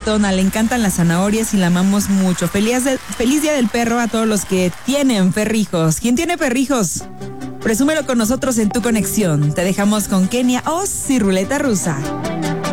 juguetona, le encantan las zanahorias y la amamos mucho. Feliz Día del Perro a todos los que tienen perrijos. ¿Quién tiene perrijos? Presúmelo con nosotros en Tu Conexión. Te dejamos con Kenia Oz y Ruleta Rusa.